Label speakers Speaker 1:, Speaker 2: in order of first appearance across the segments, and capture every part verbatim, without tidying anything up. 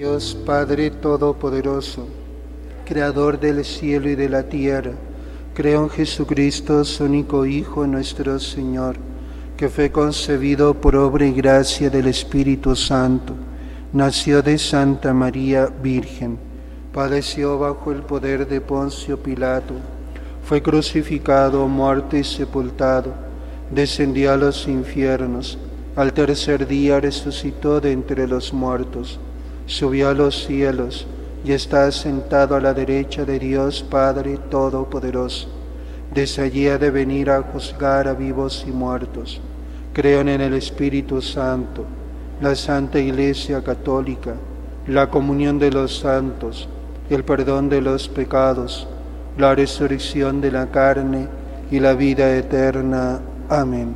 Speaker 1: Dios Padre Todopoderoso, Creador del cielo y de la tierra, creo en Jesucristo, su único Hijo, nuestro Señor, que fue concebido por obra y gracia del Espíritu Santo, nació de Santa María Virgen, padeció bajo el poder de Poncio Pilato, fue crucificado, muerto y sepultado, descendió a los infiernos, al tercer día resucitó de entre los muertos, subió a los cielos y está sentado a la derecha de Dios Padre Todopoderoso. Desde allí ha de venir a juzgar a vivos y muertos. Creo en el Espíritu Santo, la Santa Iglesia Católica, la comunión de los santos, el perdón de los pecados, la resurrección de la carne y la vida eterna. Amén.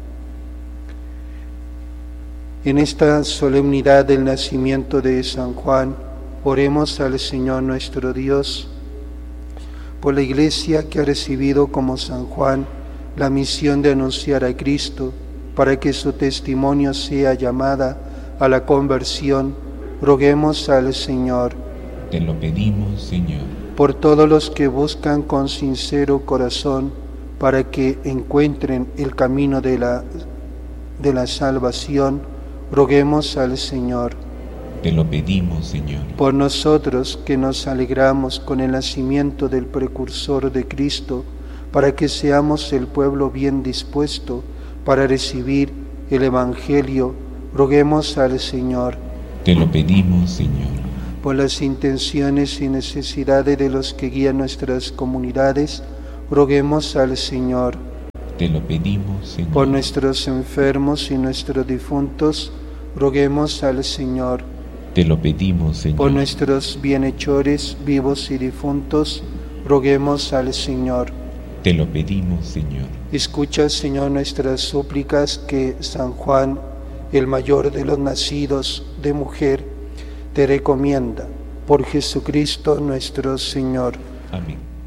Speaker 1: En esta solemnidad del nacimiento de San Juan, oremos al Señor nuestro Dios por la Iglesia que ha recibido como San Juan la misión de anunciar a Cristo, para que su testimonio sea llamada a la conversión. Roguemos al Señor.
Speaker 2: Te lo pedimos, Señor.
Speaker 1: Por todos los que buscan con sincero corazón, para que encuentren el camino de la, de la salvación, roguemos al Señor.
Speaker 2: Te lo pedimos, Señor.
Speaker 1: Por nosotros que nos alegramos con el nacimiento del precursor de Cristo, para que seamos el pueblo bien dispuesto para recibir el Evangelio, roguemos al Señor.
Speaker 2: Te lo pedimos, Señor.
Speaker 1: Por las intenciones y necesidades de los que guían nuestras comunidades, roguemos al Señor.
Speaker 2: Te lo pedimos, Señor.
Speaker 1: Por nuestros enfermos y nuestros difuntos, roguemos al Señor.
Speaker 2: Te lo pedimos, Señor.
Speaker 1: Por nuestros bienhechores, vivos y difuntos, roguemos al Señor.
Speaker 2: Te lo pedimos, Señor.
Speaker 1: Escucha, Señor, nuestras súplicas que San Juan, el mayor de los nacidos de mujer, te recomienda. Por Jesucristo nuestro Señor.
Speaker 2: Amén.